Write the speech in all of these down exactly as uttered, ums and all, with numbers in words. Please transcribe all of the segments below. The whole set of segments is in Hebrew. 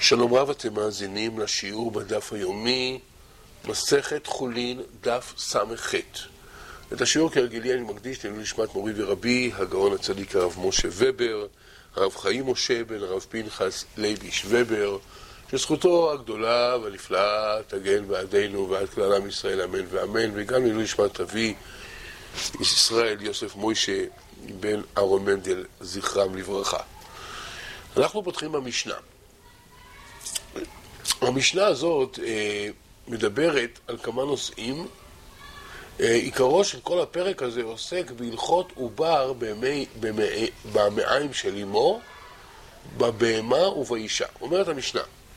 שלום רב, אתם מאזינים לשיעור בדף היומי, מסכת חולין, דף ס"ח. את השיעור כהרגלי אני מקדיש לעילוי נשמת מורי ורבי, הגאון הצדיק הרב משה ובר, הרב חיים משה בן הרב פנחס לייביש ובר, שזכותו הגדולה והנפלאה תגן בעדנו ועד כלל עם ישראל, אמן ואמן, וגם לעילוי נשמת אבי ישראל יוסף מוישה בן אהרון מנדל, זכרם לברכה. אנחנו פותחים במשנה. המשנה הזאת אה, מדברת על כמה נושאים. אה, עיקרו של כל הפרק הזה עוסק בהלכות עובר במי, במי, במעיים של אמו, בבהמה ובאישה. אומרת המשנה,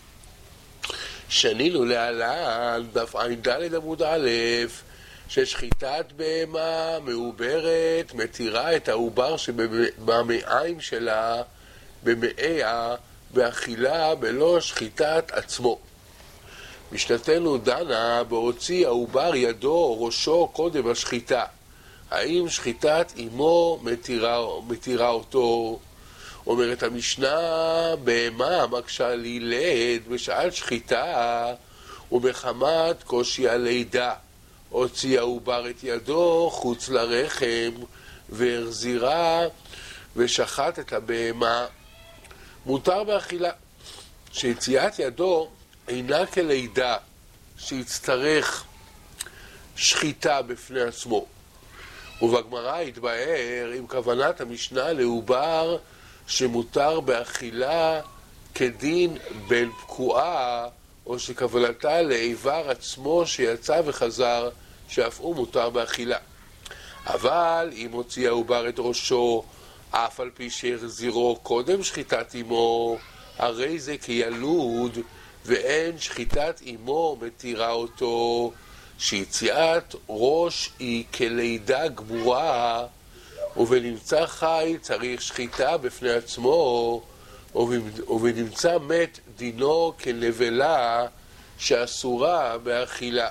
שנינו להלן דף ע"ד עמוד א', ששחיטת בהמה מעוברת מתירה את העובר שבמעיים שלה במאיה באכילה בלא שחיטת עצמו. משנתנו דנה בהוציא העובר ידו או ראשו קודם השחיטה. האם שחיטת אמו מתירה, מתירה אותו? אומרת המשנה, בהמה מקשה לילד בשעת שחיטה ומחמת קושי הלידה. הוציא העובר את ידו חוץ לרחם והחזירה ושחט את הבהמה. מותר באכילה, שיציאת ידו אינה כלידה שיצטרך שחיטה בפני עצמו. ובגמרא התבאר עם כוונת המשנה לעובר שמותר באכילה כדין בן פקועה, או שכוונתה לאיבר עצמו שיצא וחזר, שאף הוא מותר באכילה. אבל אם הוציא העובר את ראשו אף על פי שהחזירו קודם שחיטת אמו, הרי זה כילוד, ואין שחיטת אמו מתירה אותו, שיציאת ראש היא כלידה גמורה, ובנמצא חי צריך שחיטה בפני עצמו, ובנמצא מת דינו כנבלה שאסורה באכילה.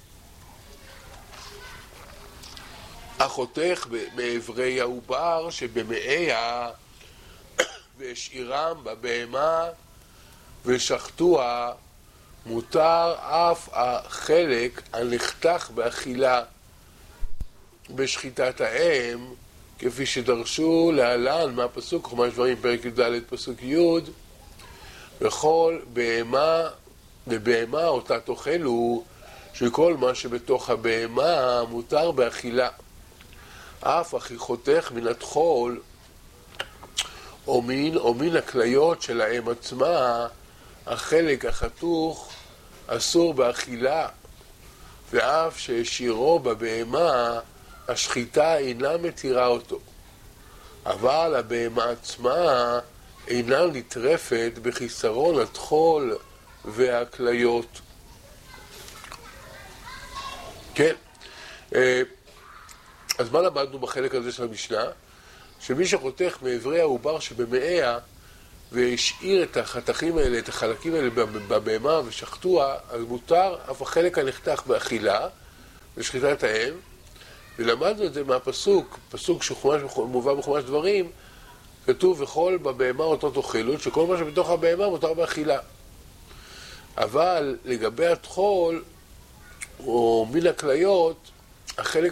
החותך באברי העובר שבמאיה והשאירם בבהמה ושחטוה, מותר אף החלק הנחתך באכילה בשחיטת האם, כפי שדרשו להלן מהפסוק חומש דברים פרק י"ד פסוק י', וכל בהמה בבהמה אותה תאכלו, שכל מה שבתוך הבהמה מותר באכילה. אף אחי חותך מן הטחול או מן, או מן הכליות של האם עצמה, החלק החתוך אסור באכילה, ואף שהשאירו בבהמה השחיטה אינה מתירה אותו. אבל הבהמה עצמה אינה נטרפת בחיסרון הטחול והכליות. כן, אז מה למדנו בחלק הזה של המשנה? שמי שחותך מאברי העובר שבמאיה והשאיר את החתכים האלה, את החלקים האלה בבהמה ושחטוה, אז מותר אף החלק הנחתך באכילה ושחיטת האם. ולמדנו את זה מהפסוק, פסוק שמובא בחומש דברים, כתוב וכל בבהמה אותו תאכלו, שכל מה שבתוך הבהמה מותר באכילה. אבל לגבי הטחול או מן הכליות, החלק